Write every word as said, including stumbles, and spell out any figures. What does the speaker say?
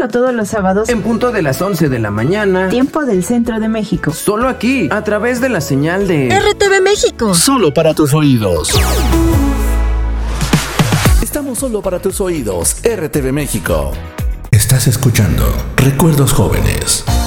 todos los sábados en punto de las once de la mañana, tiempo del centro de México. Solo aquí, a través de la señal de R T V México. Solo para tus oídos. Estamos solo para tus oídos. R T V México. Estás escuchando Recuerdos Jóvenes.